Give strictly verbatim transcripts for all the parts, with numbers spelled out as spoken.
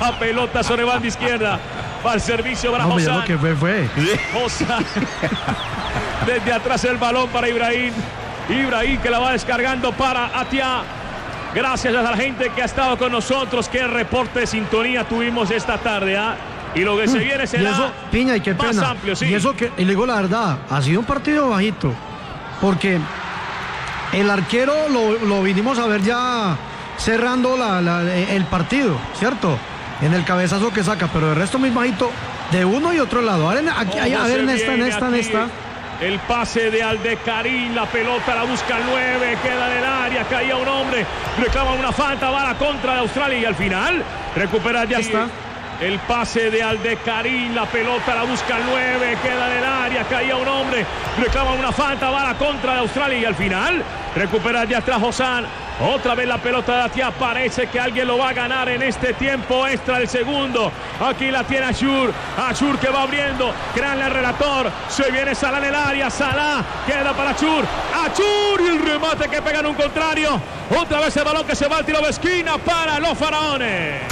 La pelota sobre banda izquierda. Va al servicio para no, Josán. Lo que fue, fue. Josán. Desde atrás el balón para Ibrahim. Ibrahim que la va descargando para Atia. Gracias a la gente que ha estado con nosotros. Qué reporte de sintonía tuvimos esta tarde, ¿ah? ¿eh? Y lo que se viene será y eso, Piña, y qué más pena. amplio, sí. Y eso que, y le digo la verdad, ha sido un partido bajito. Porque el arquero lo, lo vinimos a ver ya cerrando la, la, el partido, ¿cierto? En el cabezazo que saca, pero el resto muy bajito de uno y otro lado. A ver, aquí, a ver en esta, en esta, en esta. El pase de Aldecarín, la pelota la busca el nueve, queda en el área, caía un hombre, reclama una falta, va a la contra de Australia y al final recupera ya está. El pase de Aldecarín, la pelota la busca el nueve, queda en el área, caía un hombre, reclama una falta, va a la contra de Australia y al final recupera ya atrás Josán. Otra vez la pelota de Atia, parece que alguien lo va a ganar en este tiempo extra del segundo. Aquí la tiene Ashur, Ashur que va abriendo, créanle al relator, se viene Salah en el área, Salah, queda para Ashur, Ashur y el remate que pega en un contrario. Otra vez el balón que se va al tiro de esquina para los faraones.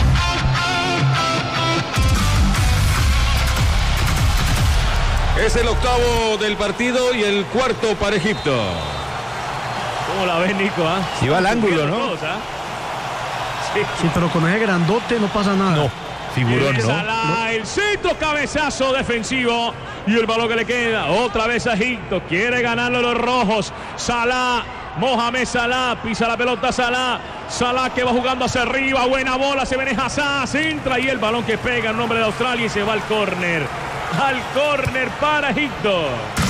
Es el octavo del partido y el cuarto para Egipto. ¿Cómo la ves, Nico? ¿eh? Si va al ángulo, ¿no? Todos, ¿eh? Sí. sí, pero con ese grandote no pasa nada. No, figurón, ¿no? Salah, el centro, cabezazo defensivo y el balón que le queda. Otra vez a Egipto, quiere ganarlo los rojos. Salah, Mohamed Salah, pisa la pelota Salah. Salah que va jugando hacia arriba, buena bola, se viene Hazard, se entra y el balón que pega en nombre de Australia y se va al córner. Al córner para Egipto.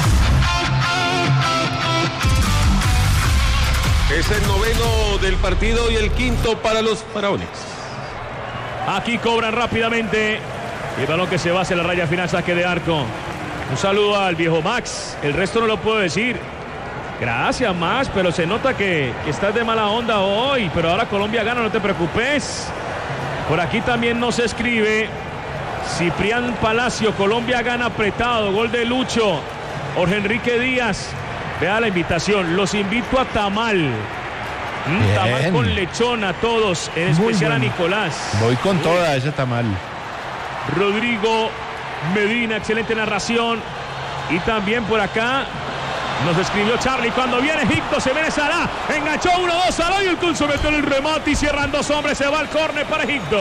Es el noveno del partido y el quinto para los faraones. Aquí cobran rápidamente. El balón que se va hacia la raya final, saque de arco. Un saludo al viejo Max. El resto no lo puedo decir. Gracias, Max, pero se nota que, que estás de mala onda hoy. Pero ahora Colombia gana, no te preocupes. Por aquí también nos escribe Ciprián Palacio. Colombia gana apretado. Gol de Lucho. Jorge Enrique Díaz. Vea la invitación, los invito a tamal. Mm, tamal con lechón a todos, en especial bueno. a Nicolás. Voy con Uy. toda ese tamal. Rodrigo Medina, excelente narración. Y también por acá nos escribió Charlie. Cuando viene Egipto, se viene Salah. Enganchó uno dos Salah y el Kun se metió en el remate y cierran dos hombres. Se va al córner para Egipto.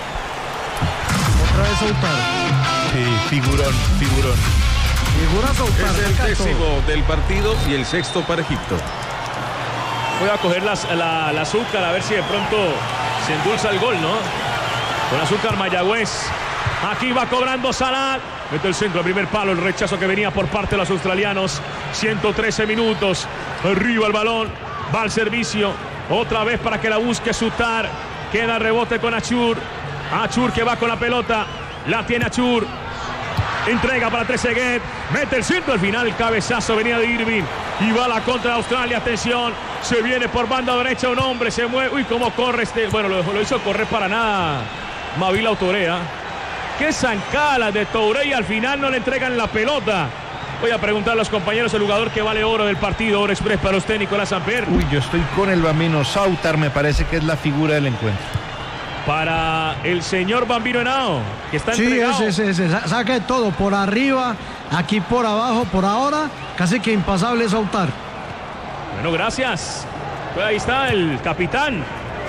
Otra vez Sautaro. Sí, figurón, figurón. Es el décimo del partido y el sexto para Egipto. Voy a coger la, la, la azúcar a ver si de pronto se endulza el gol, ¿no? Con azúcar Mayagüez. Aquí va cobrando Salah. Mete el centro, el primer palo, el rechazo que venía por parte de los australianos. ciento trece minutos. Arriba el balón. Va al servicio. Otra vez para que la busque Sutar. Queda rebote con Achur. Achur que va con la pelota. La tiene Achur. Entrega para Trezeguet, mete el centro al final, el cabezazo venía de Irving y va a la contra de Australia, atención, se viene por banda derecha un hombre, se mueve, uy, cómo corre este, bueno, lo, lo hizo correr para nada Mavila Touré, qué zancada de Touré y al final no le entregan la pelota. Voy a preguntar a los compañeros el jugador que vale oro del partido, Oro Express para usted, Nicolás Samper. Uy, yo estoy con el bambino Sautar, me parece que es la figura del encuentro. Para el señor Bambino Henao, que está sí, entregado. Sí, ese, ese, saca de todo, por arriba, aquí por abajo, por ahora, casi que impasable es Autar. Bueno, gracias. Pues ahí está el capitán.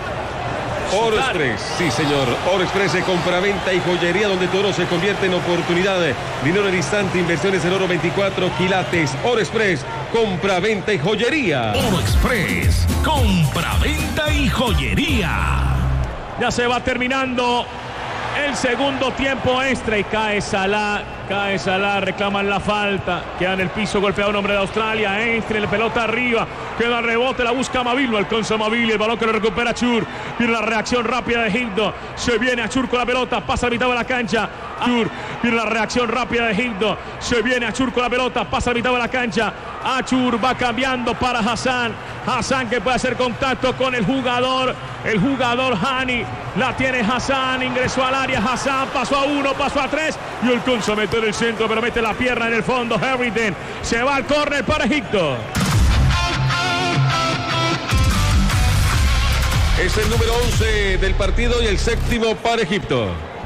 Oro Express, sí señor, Oro Express de compraventa y joyería donde tu oro se convierte en oportunidad. Dinero en instante, inversiones en oro veinticuatro quilates. Oro Express, compraventa y joyería. Oro Express, compraventa y joyería. Ya se va terminando el segundo tiempo extra y cae Salah, cae Salah, reclaman la falta, queda en el piso, golpea a un hombre de Australia, entra en la pelota arriba, queda el rebote, la busca Mavil, lo alcanza Mavil, el balón que lo recupera Achur, viene la reacción rápida de Egipto, se viene Achur con la pelota, pasa a mitad de la cancha, Achur, viene la reacción rápida de Egipto, se viene Achur con la pelota, pasa a mitad de la cancha, Achur va cambiando para Hassan, Hassan que puede hacer contacto con el jugador, el jugador Hani, la tiene Hassan, ingresó al área, Hassan pasó a uno, pasó a tres y el Kun se mete en el centro, pero mete la pierna en el fondo, Harrington, se va al córner para Egipto. Es el número once del partido y el séptimo para Egipto.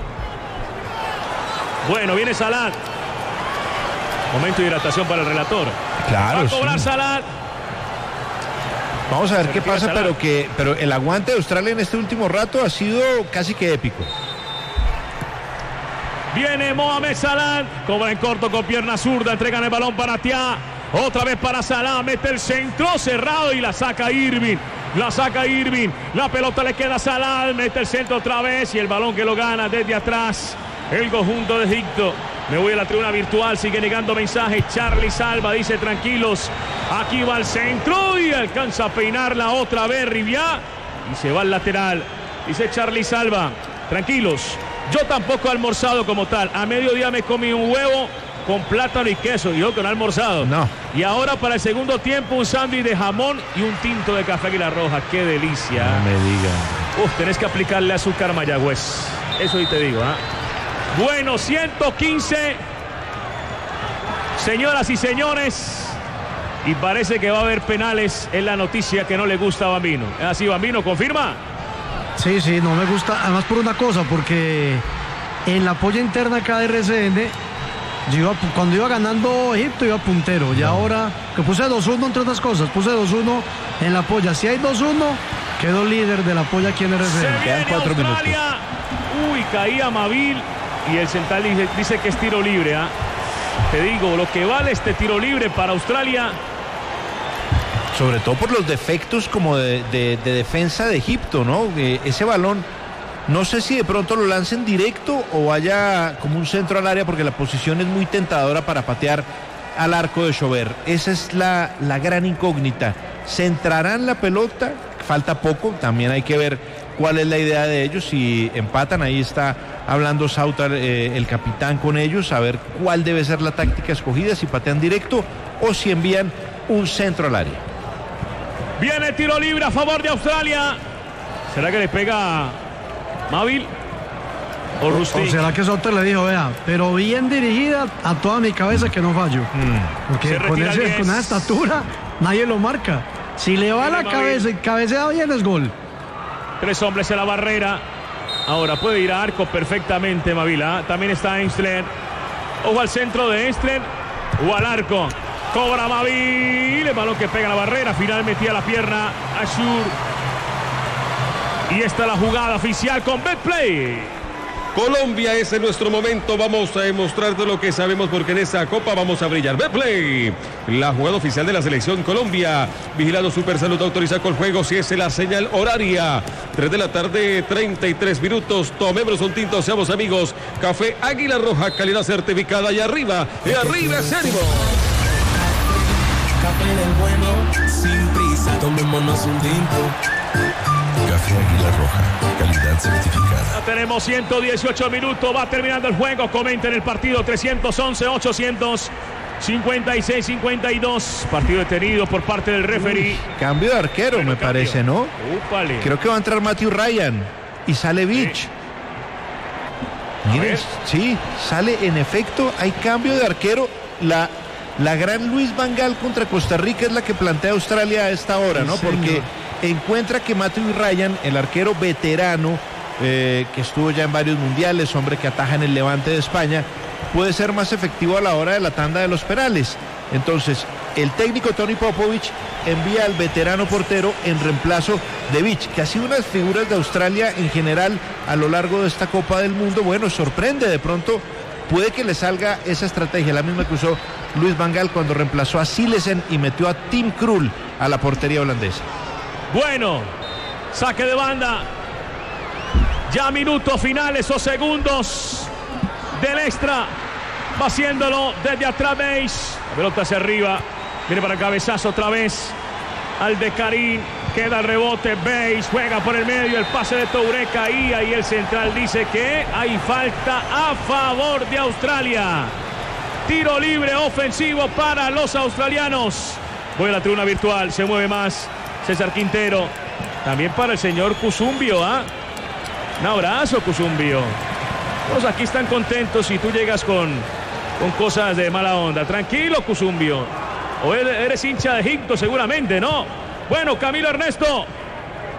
Bueno, viene Salah. Momento de hidratación para el relator. Claro, va a cobrar sí. Salah. Vamos a ver Se qué retira pasa, Salah. pero que pero el aguante de Australia en este último rato ha sido casi que épico. Viene Mohamed Salah, cobra en corto con pierna zurda, entregan el balón para Tia, otra vez para Salah, mete el centro cerrado y la saca Irving, la saca Irving, la pelota le queda a Salah, mete el centro otra vez y el balón que lo gana desde atrás el conjunto de Egipto. Me voy a la tribuna virtual, sigue llegando mensajes. Charlie Salva dice tranquilos, aquí va el centro y alcanza a peinarla otra vez Riviá y se va al lateral. Dice Charlie Salva, tranquilos, yo tampoco he almorzado como tal. A mediodía me comí un huevo con plátano y queso y yo que no he almorzado. No. Y ahora para el segundo tiempo un sándwich de jamón y un tinto de café Águila Roja. ¡Qué delicia! No me digan. Uf, tenés que aplicarle azúcar Mayagüez. Eso ahí te digo, ¿ah? ¿eh? Bueno, ciento quince. Señoras y señores. Y parece que va a haber penales. Es la noticia que no le gusta a Bambino. ¿Es así, Bambino? ¿Confirma? Sí, sí, no me gusta. Además por una cosa, porque en la polla interna acá de R C N, yo iba, cuando iba ganando Egipto iba puntero. Y ahora que puse dos uno entre otras cosas, puse dos uno en la polla. Si hay dos uno, quedó líder de la polla aquí en R C N. Se Quedan viene cuatro Australia. Uy, caía Mavil. Y el central dice, dice que es tiro libre. ¿eh? Te digo, lo que vale este tiro libre para Australia. Sobre todo por los defectos como de, de, de defensa de Egipto, ¿no? Eh, ese balón, no sé si de pronto lo lancen directo o vaya como un centro al área porque la posición es muy tentadora para patear al arco de Chauvert. Esa es la, la gran incógnita. ¿Centrarán la pelota? Falta poco, también hay que ver cuál es la idea de ellos. Si empatan, ahí está hablando Sauter, eh, el capitán, con ellos, a ver cuál debe ser la táctica escogida, si patean directo o si envían un centro al área. Viene tiro libre a favor de Australia. ¿Será que le pega Mavil o Rusty? ¿O será que Sauter le dijo, vea, pero bien dirigida a toda mi cabeza que no fallo? Mm. Porque Se con, retira ese, el diez. con esa estatura nadie lo marca. Si le va a la Mavil. cabeza y cabecea bien es gol. Tres hombres en la barrera. Ahora puede ir a arco perfectamente Mavil. ¿eh? También está Einstein. Ojo al centro de Einstein o al arco. Cobra Mavil, el balón que pega la barrera, final metía la pierna Ashur. Y esta es la jugada oficial con Betplay. Colombia, ese es nuestro momento. Vamos a demostrarte lo que sabemos porque en esta copa vamos a brillar. Betplay, la jugada oficial de la selección Colombia. Vigilado Supersalud, autoriza con juego si es la señal horaria. tres de la tarde, treinta y tres minutos. Tomemos un tinto, seamos amigos. Café Águila Roja, calidad certificada. Y arriba, y arriba es ánimo. Café del bueno, sin prisa, tomémonos un tinto. Café Águila Roja, calidad certificada. Ya tenemos ciento dieciocho minutos, va terminando el juego. Comenten el partido trescientos once, ochocientos cincuenta y seis, cincuenta y dos. Partido detenido por parte del referee. Uy, cambio de arquero, Bueno, me cambio. parece, ¿no? Úpale. Creo que va a entrar Matthew Ryan y sale Beach. Miren, ver. sí, sale en efecto, hay cambio de arquero. La, la gran Luis Van Gaal contra Costa Rica es la que plantea Australia a esta hora, Sí, ¿no? señor. Porque encuentra que Matthew Ryan, el arquero veterano, eh, que estuvo ya en varios mundiales, hombre que ataja en el Levante de España, puede ser más efectivo a la hora de la tanda de los penales. Entonces, el técnico Tony Popovich envía al veterano portero en reemplazo de Beach, que ha sido una de las figuras de Australia en general a lo largo de esta Copa del Mundo. Bueno, sorprende, de pronto puede que le salga esa estrategia, la misma que usó Luis Van Gaal cuando reemplazó a Silesen y metió a Tim Krul a la portería holandesa. Bueno, saque de banda. Ya minutos finales o segundos del extra. Va haciéndolo desde atrás Beis. La pelota hacia arriba. Viene para el cabezazo otra vez. Al de Karim. Queda el rebote. Beis juega por el medio. El pase de Touré caía. Y el central dice que hay falta a favor de Australia. Tiro libre ofensivo para los australianos. Voy a la tribuna virtual. Se mueve más César Quintero. También para el señor Cuzumbio. ¿ah? Un abrazo, Cuzumbio. Todos aquí están contentos y tú llegas con, con cosas de mala onda. Tranquilo, Cuzumbio. O eres hincha de Egipto seguramente, ¿no? Bueno, Camilo Ernesto.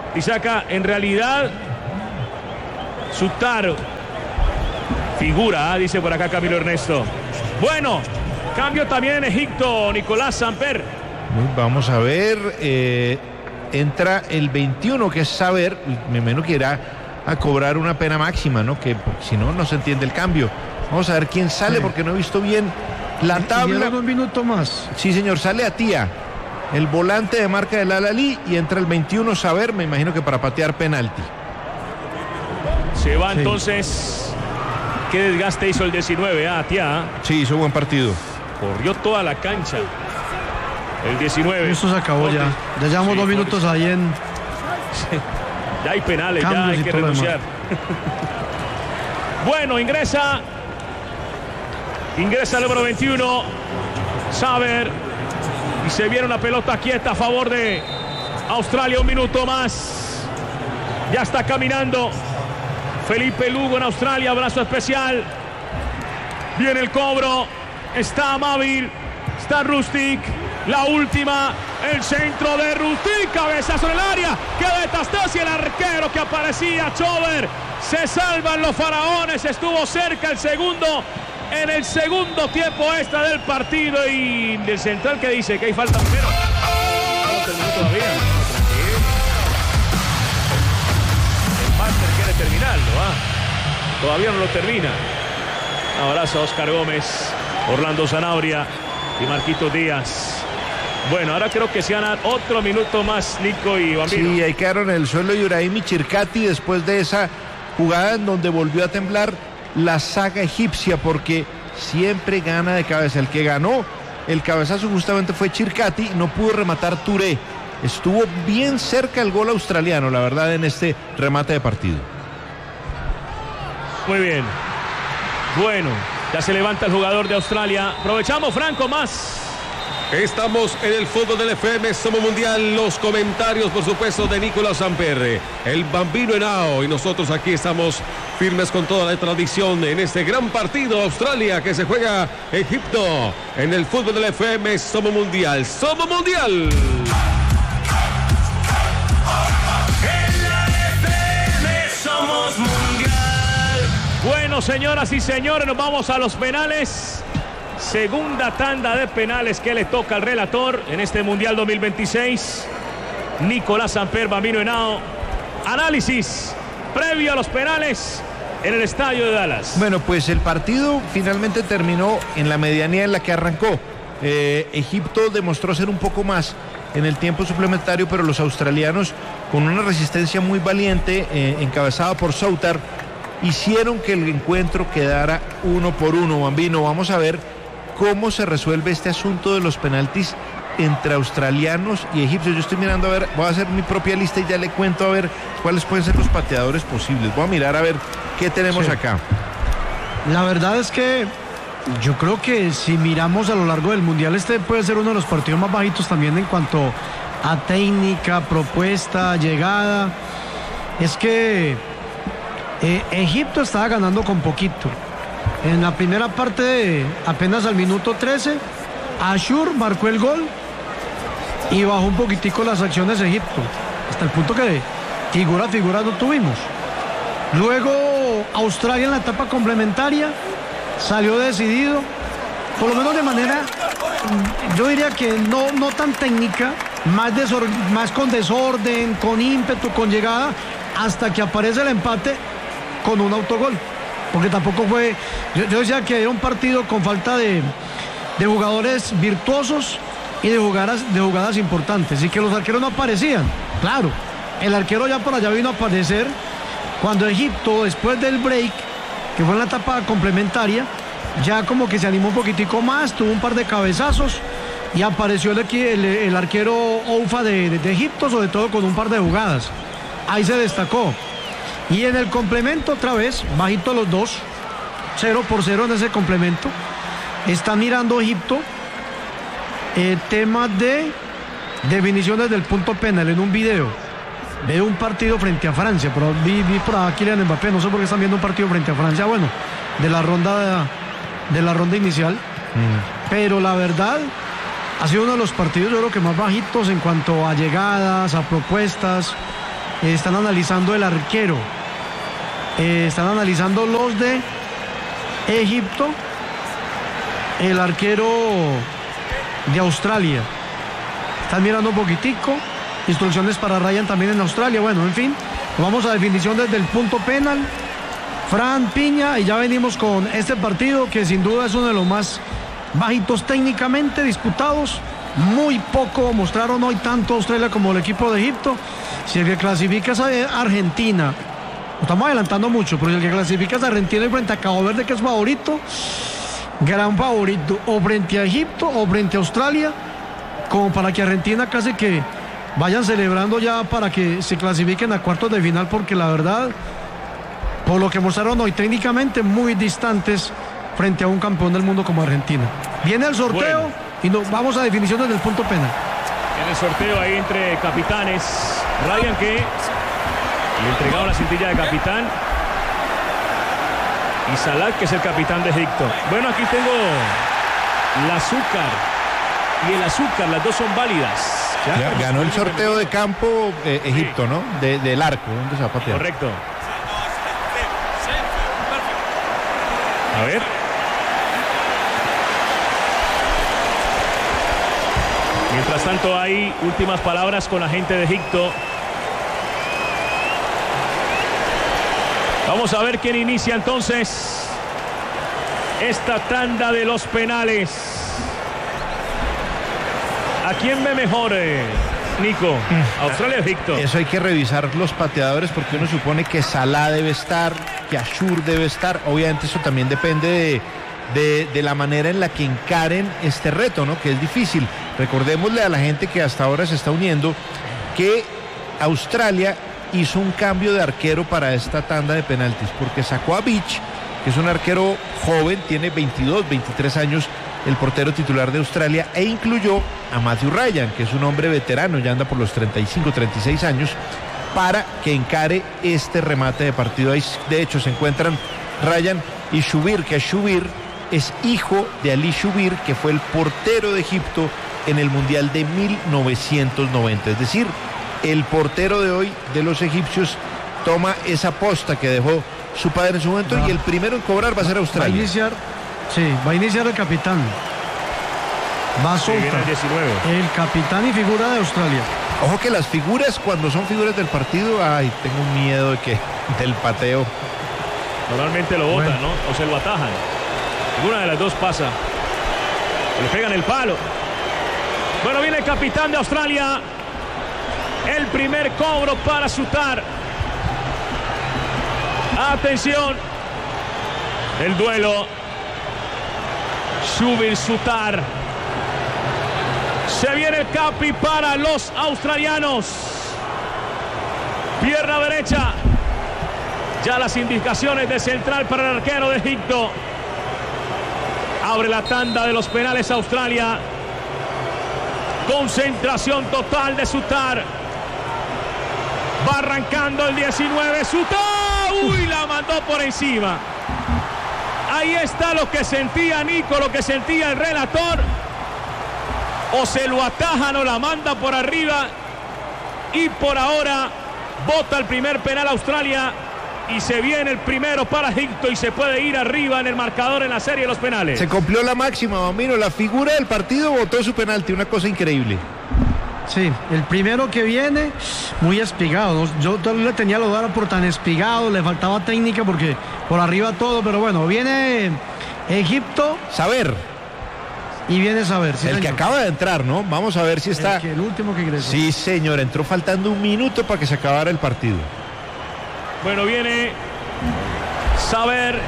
y saca en realidad Sutaro. Figura, ¿eh? Dice por acá Camilo Ernesto. Bueno, cambio también en Egipto, Nicolás Samper. Vamos a ver, eh, entra el veintiuno, que es Saber, me imagino que irá a cobrar una pena máxima, ¿no? Que si no, no se entiende el cambio. Vamos a ver quién sale, sí, porque no he visto bien la tabla. Un minuto más. Sí, señor, sale Atía, el volante de marca del Al-Ahly, y entra el veintiuno, Saber, me imagino que para patear penalti. Se va sí. Entonces, qué desgaste hizo el diecinueve, ah, Atía. Sí, hizo buen partido. Corrió toda la cancha. El diecinueve. Esto se acabó ya. Ya llevamos sí, dos minutos ahí en... Ya hay penales, ya hay que renunciar. Bueno, ingresa. Ingresa el número veintiuno. Saber. Y se viene una pelota quieta a favor de Australia. Un minuto más. Ya está caminando Felipe Lugo en Australia. Abrazo especial. Viene el cobro. Está Mavil. Está Rustic. La última, el centro de Rustic, cabezazo en el área, queda de Tastassi, el arquero que aparecía, Chover, se salvan los faraones, estuvo cerca el segundo, en el segundo tiempo extra del partido, y del central que dice que hay falta primero. No terminó todavía. El máster quiere terminarlo, ¿ah? Todavía no lo termina. Un abrazo a Oscar Gómez, Orlando Zanabria y Marquitos Díaz. Bueno, ahora creo que se van a dar otro minuto más, Nico y Bambino. Sí, ahí quedaron en el suelo Ibrahim y Chircati después de esa jugada en donde volvió a temblar la saga egipcia, porque siempre gana de cabeza. El que ganó el cabezazo justamente fue Chircati, no pudo rematar Touré. Estuvo bien cerca el gol australiano, la verdad, en este remate de partido. Muy bien. Bueno, ya se levanta el jugador de Australia. Aprovechamos, Franco, más. Estamos en el fútbol del F M, Somos Mundial. Los comentarios, por supuesto, de Nicolás Samper, el Bambino Henao, y nosotros aquí estamos firmes con toda la tradición en este gran partido Australia que se juega Egipto. En el fútbol del F M, Somos Mundial. ¡Somos Mundial! En la F M somos mundial. Bueno, señoras y señores, nos vamos a los penales. Segunda tanda de penales que le toca al relator en este Mundial dos mil veintiséis. Nicolás Samper, Bambino Henao. Análisis previo a los penales en el estadio de Dallas. Bueno, pues el partido finalmente terminó en la medianía en la que arrancó. Eh, Egipto demostró ser un poco más en el tiempo suplementario, pero los australianos, con una resistencia muy valiente, eh, encabezada por Soutar, hicieron que el encuentro quedara uno por uno. Bambino, vamos a ver cómo se resuelve este asunto de los penaltis entre australianos y egipcios. Yo estoy mirando a ver, voy a hacer mi propia lista y ya le cuento a ver cuáles pueden ser los pateadores posibles. Voy a mirar a ver qué tenemos sí. acá. La verdad es que yo creo que si miramos a lo largo del Mundial, este puede ser uno de los partidos más bajitos también en cuanto a técnica, propuesta, llegada. Es que eh, Egipto estaba ganando con poquito. En la primera parte, apenas al minuto trece, Ashur marcó el gol y bajó un poquitico las acciones de Egipto, hasta el punto que figura a figura no tuvimos. Luego Australia en la etapa complementaria salió decidido, por lo menos de manera, yo diría que no, no tan técnica, más, desor, más con desorden, con ímpetu, con llegada, hasta que aparece el empate con un autogol. Porque tampoco fue, yo, yo decía que era un partido con falta de, de jugadores virtuosos y de jugadas, de jugadas importantes, y que los arqueros no aparecían. Claro, el arquero ya por allá vino a aparecer cuando Egipto, después del break, que fue en la etapa complementaria, ya como que se animó un poquitico más, tuvo un par de cabezazos y apareció el, el, el arquero Oufa de, de, de Egipto, sobre todo con un par de jugadas. Ahí se destacó. Y en el complemento otra vez, bajito los dos, cero por cero en ese complemento. Está mirando Egipto eh, temas de definiciones del punto penal en un video. Veo un partido frente a Francia, pero vi, vi por aquí Kylian Mbappé, no sé por qué están viendo un partido frente a Francia, bueno, de la ronda, de, de la ronda inicial. Mm. Pero la verdad, ha sido uno de los partidos yo creo que más bajitos en cuanto a llegadas, a propuestas. eh, están analizando el arquero. Eh, están analizando los de Egipto, el arquero de Australia. Están mirando un poquitico. Instrucciones para Ryan también en Australia. Bueno, en fin, vamos a definición desde el punto penal. Fran Piña, y ya venimos con este partido que sin duda es uno de los más bajitos técnicamente disputados. Muy poco mostraron hoy tanto Australia como el equipo de Egipto. Si el que clasifica es Argentina, estamos adelantando mucho, pero si el que clasifica es Argentina y frente a Cabo Verde, que es favorito, gran favorito, o frente a Egipto o frente a Australia, como para que Argentina casi que vayan celebrando ya para que se clasifiquen a cuartos de final, porque la verdad, por lo que mostraron hoy técnicamente, muy distantes frente a un campeón del mundo como Argentina. Viene el sorteo, bueno, y nos vamos a definiciones del punto penal. En el sorteo ahí entre capitanes, Ryan, que le entregaron la cintilla de capitán, y Salah, que es el capitán de Egipto. Bueno, aquí tengo el azúcar y el azúcar, las dos son válidas. Ya, ganó el sorteo de campo eh, Egipto, sí, ¿no? De, del arco, ¿dónde se va a patear? Correcto. A ver. Mientras tanto hay últimas palabras con la gente de Egipto. Vamos a ver quién inicia entonces esta tanda de los penales. ¿A quién ve mejor, eh, Nico? ¿Australia o Egipto? Eso hay que revisar los pateadores, porque uno supone que Salah debe estar, que Ashur debe estar. Obviamente eso también depende de, de, de la manera en la que encaren este reto, ¿no? Que es difícil. Recordémosle a la gente que hasta ahora se está uniendo que Australia hizo un cambio de arquero para esta tanda de penaltis, porque sacó a Beach, que es un arquero joven, tiene veintidós, veintitrés años, el portero titular de Australia, e incluyó a Matthew Ryan, que es un hombre veterano, ya anda por los treinta y cinco, treinta y seis años, para que encare este remate de partido. Ahí de hecho se encuentran Ryan y Shubir, que Shubir es hijo de Ali Shubir, que fue el portero de Egipto en el Mundial de mil novecientos noventa. Es decir, el portero de hoy de los egipcios toma esa posta que dejó su padre en su momento, no. y el primero en cobrar va a ser Australia. Va a iniciar, sí, va a iniciar el capitán. Va a soltar el, el capitán y figura de Australia. Ojo que las figuras, cuando son figuras del partido, ay, tengo miedo de que del pateo. Normalmente lo botan, bueno, ¿no? O se lo atajan. Ninguna de las dos pasa. Le pegan el palo. Bueno, viene el capitán de Australia. El primer cobro para Sutar. Atención. El duelo. Shubir Sutar. Se viene el capi para los australianos. Pierna derecha. Ya las indicaciones de central para el arquero de Egipto. Abre la tanda de los penales Australia. Concentración total de Sutar. Va arrancando el diecinueve. Sutar. Uy, la mandó por encima. Ahí está lo que sentía Nico, lo que sentía el relator. O se lo atajan o la manda por arriba. Y por ahora bota el primer penal Australia. Y se viene el primero para Egipto y se puede ir arriba en el marcador en la serie de los penales. Se cumplió la máxima, Bambino. La figura del partido votó su penalti, una cosa increíble. Sí, el primero que viene, muy espigado. Yo le tenía lo dado por tan espigado, le faltaba técnica porque por arriba todo, pero bueno, viene Egipto. Saber. Y viene Saber. Sí, el señor. Que acaba de entrar, ¿no? Vamos a ver si está. El, que, el último que ingresó. Sí, señor, entró faltando un minuto para que se acabara el partido. Bueno, viene Saber.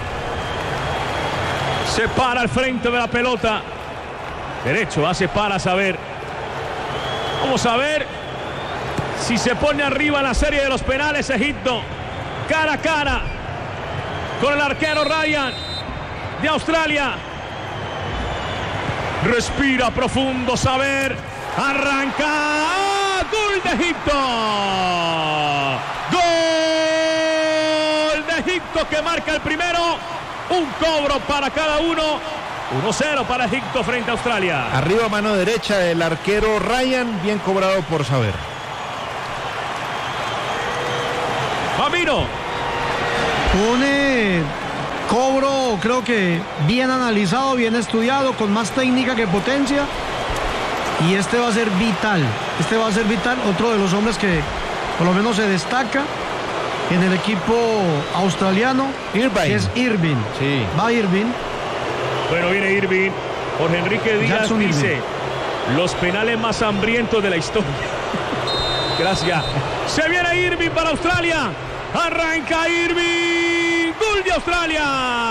Se para al frente de la pelota. Derecho, hace para Saber. Vamos a ver si se pone arriba en la serie de los penales Egipto. Cara a cara con el arquero Ryan de Australia. Respira profundo Saber. Arranca. ¡Gol de Egipto! ¡Gol de Egipto que marca el primero! Un cobro para cada uno. uno cero para Egipto frente a Australia. Arriba mano derecha del arquero Ryan, bien cobrado por Saber. Bambino. Un eh, cobro, creo que bien analizado, bien estudiado, con más técnica que potencia. Y este va a ser vital. Este va a ser vital. Otro de los hombres que por lo menos se destaca en el equipo australiano, Irvine. que es Irving. Sí. Va Irving. Bueno, viene Irving. Jorge Enrique Díaz Jackson dice, Irving. los penales más hambrientos de la historia. Gracias. Se viene Irving para Australia. Arranca Irving. Gol de Australia.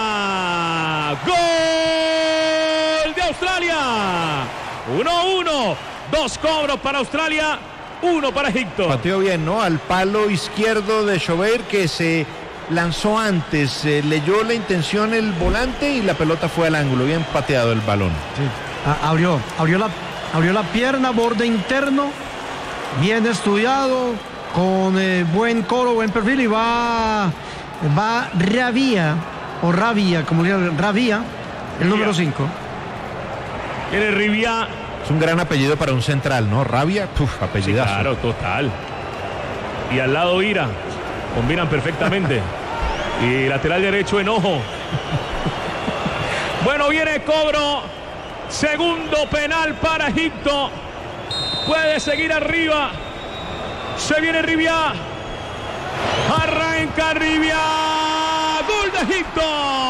Gol de Australia. uno a uno. Dos cobros para Australia. Uno para Egipto. Pateó bien, ¿no? Al palo izquierdo de Chauvert, que se lanzó antes. Eh, leyó la intención el volante y la pelota fue al ángulo. Bien pateado el balón. Sí. A- abrió, abrió la, abrió la pierna, borde interno. Bien estudiado, con eh, buen coro, buen perfil, y va, va Rabia, o Rabia, como le llaman, Rabia, el número cinco. Viene Rivia. Es un gran apellido para un central, ¿no? Rabia, puf, Sí, apellidazo. claro, total. Y al lado Ira. Combinan perfectamente. Y lateral derecho Enojo. Bueno, viene cobro. Segundo penal para Egipto. Puede seguir arriba. Se viene Rivia. Arranca Rivia. Gol de Egipto.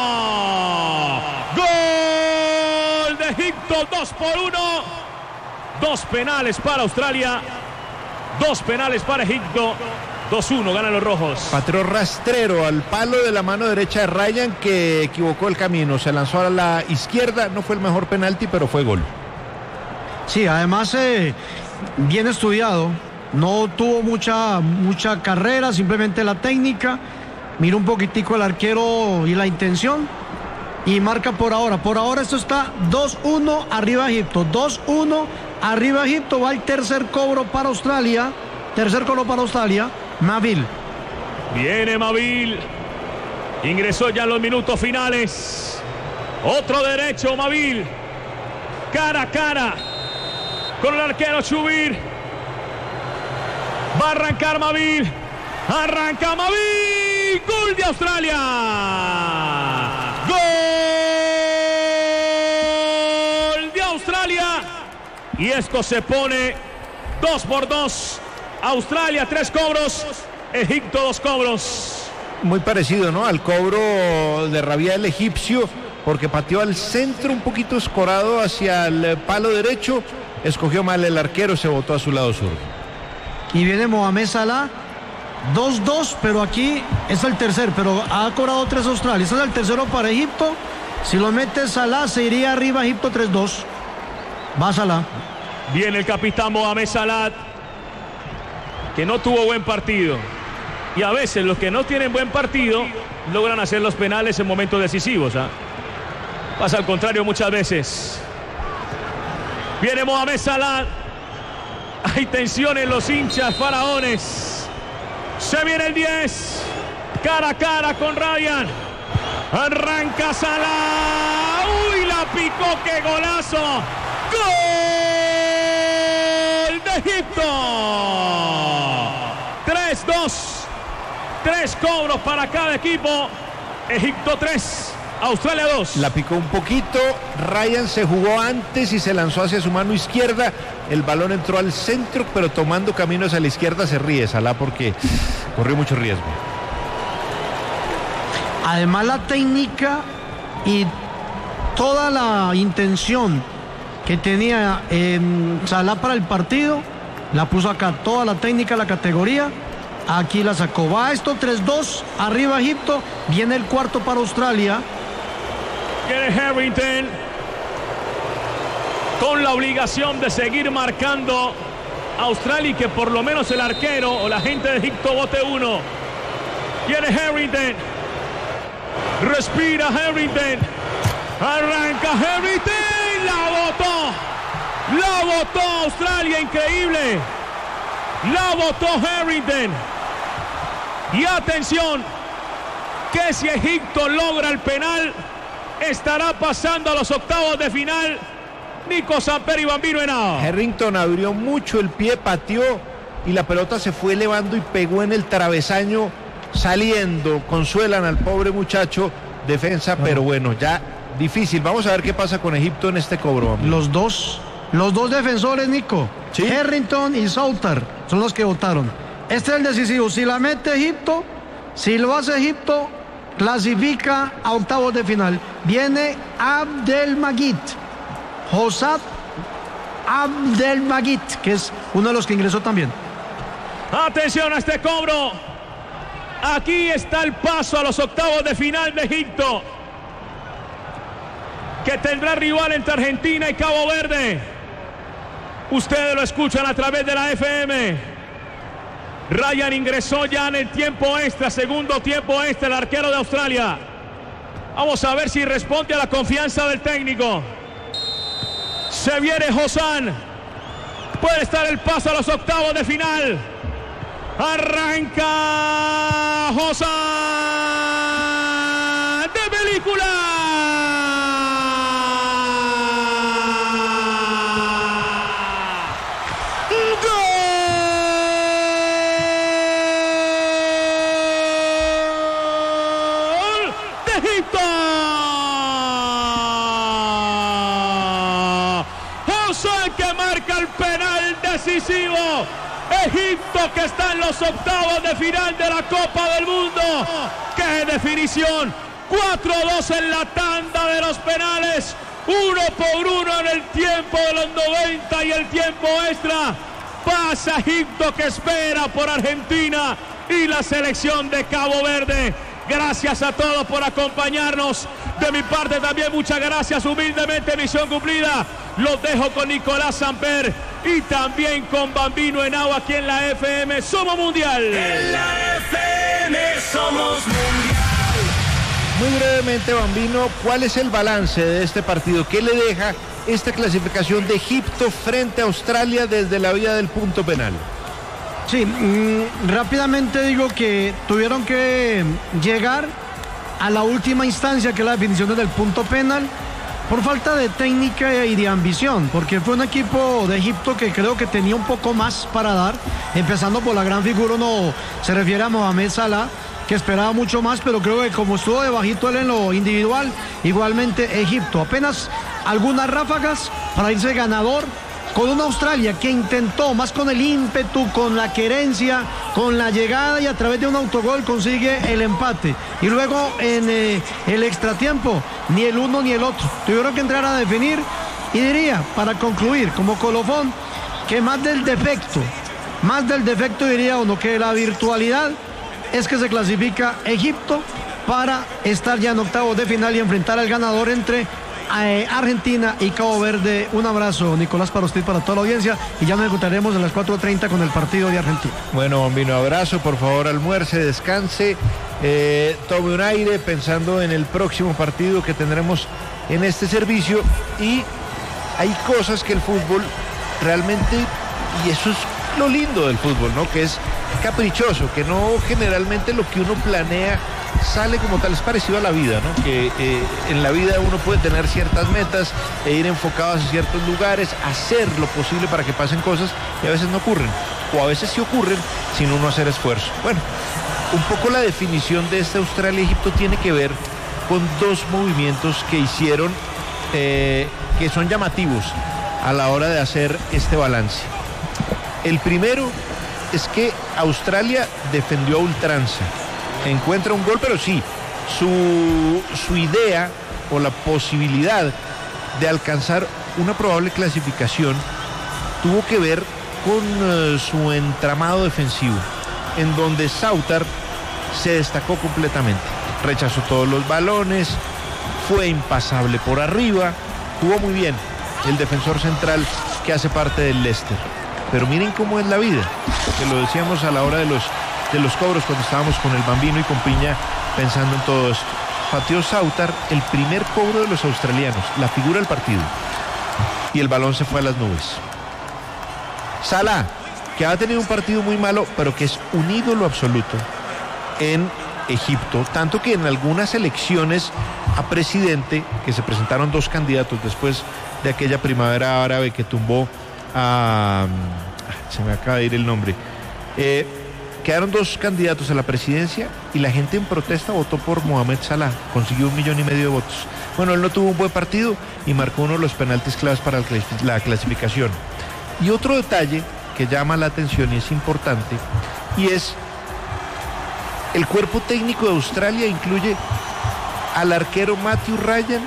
Gol de Egipto. Dos por uno. Dos penales para Australia. Dos penales para Egipto. dos uno. Ganan los rojos. Patrón rastrero al palo de la mano derecha de Ryan, que equivocó el camino. Se lanzó a la izquierda. No fue el mejor penalti, pero fue gol. Sí, además eh, bien estudiado, no tuvo mucha, mucha carrera, simplemente la técnica, miró un poquitico el arquero y la intención y marca por ahora. Por ahora esto está dos uno arriba Egipto, dos uno arriba Egipto. Va el tercer cobro para Australia, tercer cobro para Australia, Mavil. Viene Mavil. Ingresó ya en los minutos finales. Otro derecho Mavil. Cara a cara con el arquero Chubir. Va a arrancar Mavil. Arranca Mavil. Gol de Australia. Gol de Australia. Y esto se pone dos por dos. Australia tres cobros. Egipto dos cobros. Muy parecido, ¿no? Al cobro de Rabia el egipcio, porque pateó al centro un poquito escorado hacia el palo derecho. Escogió mal el arquero, se botó a su lado sur. Y viene Mohamed Salah, dos dos, pero aquí es el tercer, pero ha cobrado tres Australia. Este es el tercero para Egipto. Si lo mete Salah, se iría arriba Egipto tres dos. Va Salah. Viene el capitán Mohamed Salah, que no tuvo buen partido. Y a veces los que no tienen buen partido logran hacer los penales en momentos decisivos. ¿eh? Pasa al contrario muchas veces. Viene Mohamed Salah. Hay tensión en los hinchas faraones. Se viene el diez. Cara a cara con Ryan. Arranca Salah. Uy, la picó, qué golazo. Gol de Egipto. tres dos. Tres cobros para cada equipo. Egipto tres. Australia dos. La picó un poquito, Ryan se jugó antes y se lanzó hacia su mano izquierda. El balón entró al centro, pero tomando camino hacia la izquierda se ríe Salah porque corrió mucho riesgo. Además la técnica y toda la intención que tenía eh, Salah para el partido, la puso acá. Toda la técnica, la categoría, aquí la sacó. Va esto tres dos, arriba Egipto. Viene el cuarto para Australia. Viene Harrington con la obligación de seguir marcando a Australia y que por lo menos el arquero o la gente de Egipto bote uno. Viene Harrington. Respira Harrington. Arranca Harrington. La botó. La botó Australia. Increíble. La botó Harrington. Y atención, que si Egipto logra el penal, estará pasando a los octavos de final. Nico Samper y Bambino Henao. Harrington abrió mucho el pie, pateó y la pelota se fue elevando y pegó en el travesaño saliendo, consuelan al pobre muchacho, defensa, bueno. Pero bueno, ya difícil. Vamos a ver qué pasa con Egipto en este cobro. Amigo. Los dos, los dos defensores, Nico, ¿sí? Harrington y Southard son los que votaron. Este es el decisivo. Si la mete Egipto, si lo hace Egipto, clasifica a octavos de final. Viene Abdelmajid, Hossam Abdelmajid, que es uno de los que ingresó también. Atención a este cobro. Aquí está el paso a los octavos de final de Egipto, que tendrá rival entre Argentina y Cabo Verde. Ustedes lo escuchan a través de la F M. Ryan ingresó ya en el tiempo extra, segundo tiempo extra, el arquero de Australia. Vamos a ver si responde a la confianza del técnico. Se viene Hossam. Puede estar el paso a los octavos de final. Arranca Hossam de película. Gol de Egipto. Hossam que marca el penal decisivo. Egipto que está en los octavos de final de la Copa del Mundo. ¡Qué definición! cuatro dos en la tanda de los penales. Uno por uno en el tiempo de los noventa y el tiempo extra. Pasa Egipto que espera por Argentina y la selección de Cabo Verde. Gracias a todos por acompañarnos. De mi parte también muchas gracias. Humildemente misión cumplida. Los dejo con Nicolás Samper y también con Bambino Henao aquí en la F M. Somos Mundial. En la F M somos Mundial. Muy brevemente, Bambino, ¿cuál es el balance de este partido? ¿Qué le deja esta clasificación de Egipto frente a Australia desde la vía del punto penal? Sí, mmm, rápidamente digo que tuvieron que llegar a la última instancia, que es la definición desde el punto penal, por falta de técnica y de ambición, porque fue un equipo de Egipto que creo que tenía un poco más para dar, empezando por la gran figura, uno se refiere a Mohamed Salah, que esperaba mucho más, pero creo que como estuvo de bajito él en lo individual, igualmente Egipto, apenas algunas ráfagas para irse ganador, con una Australia que intentó más con el ímpetu, con la querencia, con la llegada, y a través de un autogol consigue el empate. Y luego en eh, el extratiempo, ni el uno ni el otro. Tuvieron que entrar a definir, y diría, para concluir, como colofón, que más del defecto, más del defecto diría uno, que la virtualidad es que se clasifica Egipto para estar ya en octavos de final y enfrentar al ganador entre Eh, Argentina y Cabo Verde. Un abrazo, Nicolás, para usted y para toda la audiencia, y ya nos encontraremos a las cuatro treinta con el partido de Argentina. Bueno, Bambino, abrazo, por favor almuerce, descanse, eh, tome un aire pensando en el próximo partido que tendremos en este servicio. Y hay cosas que el fútbol realmente, y eso es lo lindo del fútbol, ¿no? Que es caprichoso, que no generalmente lo que uno planea sale como tal. Es parecido a la vida, ¿no? Que eh, en la vida uno puede tener ciertas metas e ir enfocado hacia ciertos lugares, hacer lo posible para que pasen cosas, y a veces no ocurren, o a veces sí ocurren sin uno hacer esfuerzo. Bueno, un poco la definición de este Australia-Egipto tiene que ver con dos movimientos que hicieron, eh, que son llamativos a la hora de hacer este balance. El primero es que Australia defendió a ultranza, encuentra un gol, pero sí, su, su idea o la posibilidad de alcanzar una probable clasificación tuvo que ver con uh, su entramado defensivo, en donde Southard se destacó completamente, rechazó todos los balones, fue impasable por arriba, jugó muy bien el defensor central que hace parte del Leicester. Pero miren cómo es la vida, que lo decíamos a la hora de los, de los cobros cuando estábamos con el Bambino y con Piña pensando en todo esto. Pateó Southard el primer cobro de los australianos, la figura del partido, y el balón se fue a las nubes. Salah, que ha tenido un partido muy malo, pero que es un ídolo absoluto en Egipto, tanto que en algunas elecciones a presidente, que se presentaron dos candidatos después de aquella primavera árabe que tumbó a... se me acaba de ir el nombre, eh, quedaron dos candidatos a la presidencia y la gente en protesta votó por Mohamed Salah, consiguió un millón y medio de votos. Bueno, él no tuvo un buen partido y marcó uno de los penaltis claves para la clasificación. Y otro detalle que llama la atención y es importante, y es el cuerpo técnico de Australia incluye al arquero Matthew Ryan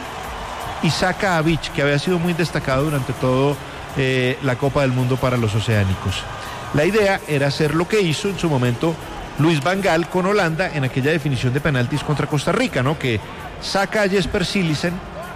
y Saka Avich, que había sido muy destacado durante todo eh, la Copa del Mundo para los oceánicos. La idea era hacer lo que hizo en su momento Luis Van Gaal con Holanda en aquella definición de penaltis contra Costa Rica, ¿no? Que saca a Jesper Cillessen,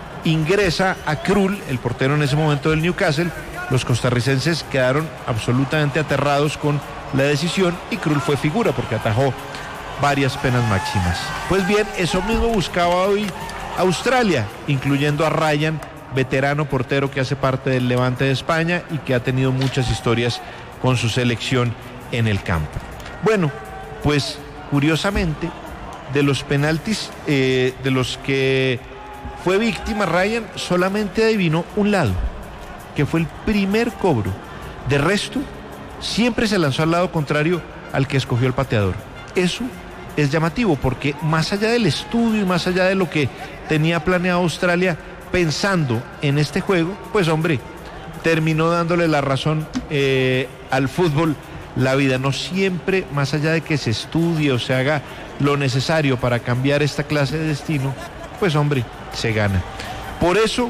ingresa a Krul, el portero en ese momento del Newcastle. Los costarricenses quedaron absolutamente aterrados con la decisión y Krul fue figura porque atajó varias penas máximas. Pues bien, eso mismo buscaba hoy Australia, incluyendo a Ryan, veterano portero que hace parte del Levante de España y que ha tenido muchas historias con su selección en el campo. Bueno, pues curiosamente, de los penaltis eh, de los que fue víctima Ryan, solamente adivinó un lado, que fue el primer cobro. De resto, siempre se lanzó al lado contrario al que escogió el pateador. Eso es llamativo porque más allá del estudio y más allá de lo que tenía planeado Australia pensando en este juego, pues hombre, terminó dándole la razón eh, al fútbol. La vida no siempre, más allá de que se estudie o se haga lo necesario para cambiar esta clase de destino, pues hombre, se gana. Por eso,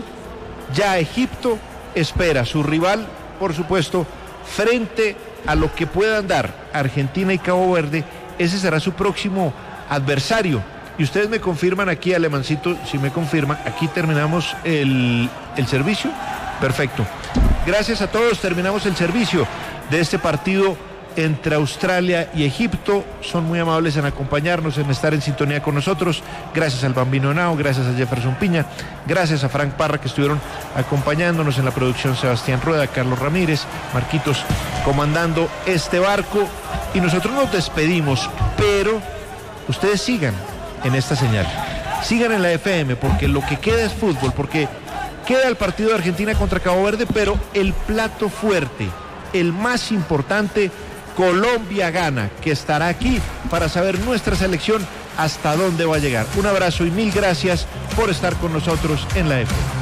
ya Egipto espera su rival, por supuesto, frente a lo que puedan dar Argentina y Cabo Verde. Ese será su próximo adversario. Y ustedes me confirman aquí, Alemancito, si me confirman, aquí terminamos el, el servicio. Perfecto. Gracias a todos, terminamos el servicio de este partido entre Australia y Egipto. Son muy amables en acompañarnos, en estar en sintonía con nosotros. Gracias al Bambino Henao, gracias a Jefferson Piña, gracias a Frank Parra, que estuvieron acompañándonos en la producción, Sebastián Rueda, Carlos Ramírez, Marquitos comandando este barco. Y nosotros nos despedimos, pero ustedes sigan en esta señal, sigan en la F M, porque lo que queda es fútbol, porque queda el partido de Argentina contra Cabo Verde, pero el plato fuerte, el más importante, Colombia gana, que estará aquí para saber nuestra selección hasta dónde va a llegar. Un abrazo y mil gracias por estar con nosotros en la F M.